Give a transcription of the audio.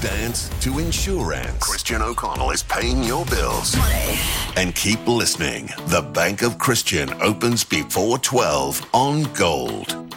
dance to insurance. Christian O'Connell is paying your bills. Money. And keep listening. The Bank of Christian opens before 12 on Gold.